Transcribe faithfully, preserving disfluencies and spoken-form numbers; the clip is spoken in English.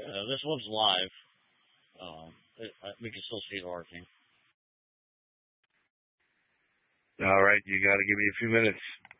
Yeah, this one's live. Um, it, uh, we can still see it working. All right, you got to give me a few minutes.